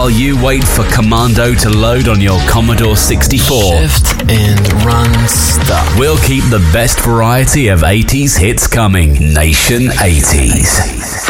while you wait for Commando to load on your Commodore 64. Shift and run stop. We'll keep the best variety of 80s hits coming. Nation 80s.